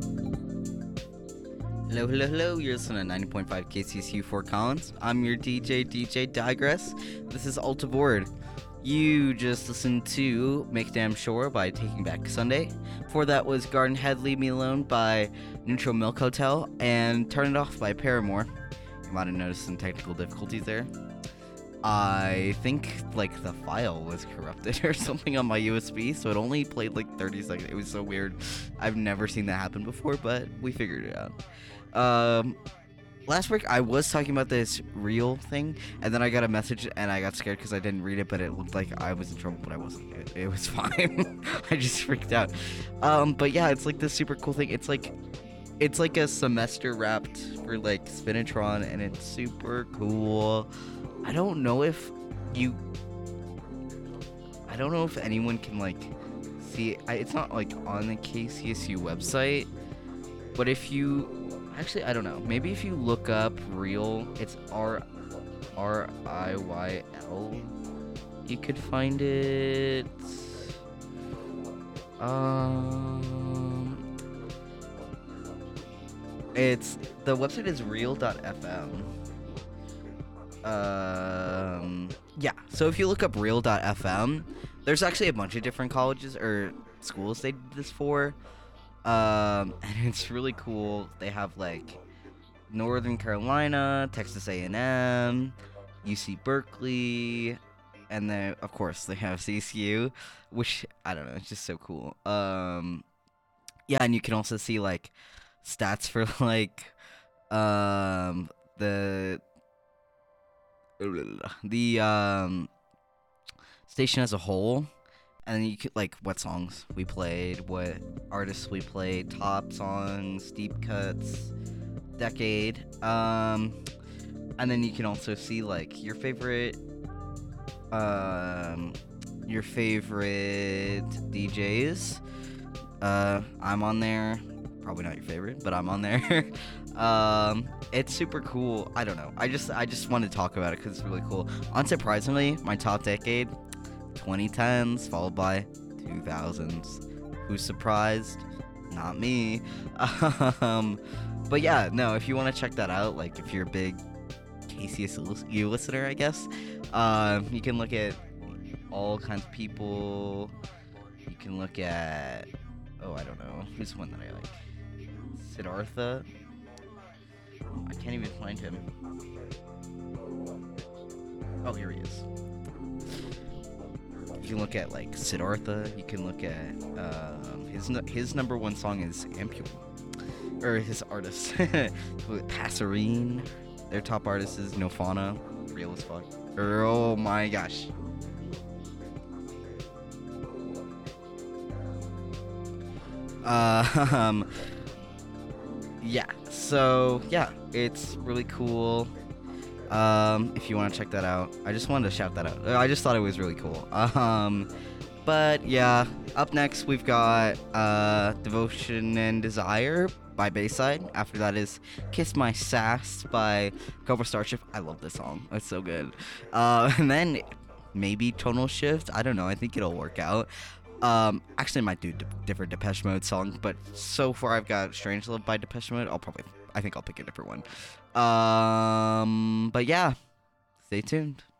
Hello, hello, hello. You're listening to 90.5 KCSU Fort Collins. I'm your DJ Digress. This is Alta Board. You just listened to Make Damn Sure by Taking Back Sunday. Before that was Garden Head Leave Me Alone by Neutral Milk Hotel and Turn It Off by Paramore. You might have noticed some technical difficulties there. I think like the file was corrupted or something on my USB, so it only played like 30 seconds. It was so weird. I've never seen that happen before, but we figured it out. Last week I was talking about this real thing, and then I got a message and I got scared because I didn't read it, but it looked like I was in trouble, but I wasn't. It was fine. I just freaked out. But yeah, it's like this super cool thing. It's like a semester wrapped for like Spinatron, and it's super cool. I don't know if anyone can like see it. It's not like on the KCSU website, but if you actually, I don't know, maybe if you look up Real, it's RIYL, you could find it. It's the website is real.fm. Yeah, so if you look up real.fm, there's actually a bunch of different colleges or schools they did this for, and it's really cool. They have like Northern Carolina, Texas A&M, UC Berkeley, and then of course they have CSU, which I don't know, it's just so cool. Yeah, and you can also see like stats for like the station as a whole, and then you could like what songs we played, what artists we played, top songs, deep cuts, decade, and then you can also see like your favorite DJs. I'm on there. Probably not your favorite, but I'm on there. It's super cool. I don't know. I just want to talk about it because it's really cool. Unsurprisingly, my top decade, 2010s, followed by 2000s. Who's surprised? Not me. But yeah, no. If you want to check that out, like if you're a big KCSU listener, I guess, you can look at all kinds of people. You can look at, I don't know, who's one that I like. Siddhartha. I can't even find him. Oh, here he is. You can look at like Siddhartha. You can look at his number one song is Ampule, or his artist Passerine. Their top artist is Nofana. Real as fuck. Oh my gosh. Yeah, so yeah, it's really cool. If you want to check that out, I just wanted to shout that out. I just thought it was really cool. But yeah, up next we've got Devotion and Desire by Bayside. After that is Kiss My Sass by Cobra Starship. I love this song. It's so good. And then maybe Tonal Shift. I don't know. I think it'll work out. Actually I might do different Depeche Mode song, but so far I've got Strange Love by Depeche Mode. I think I'll pick a different one. But yeah, stay tuned.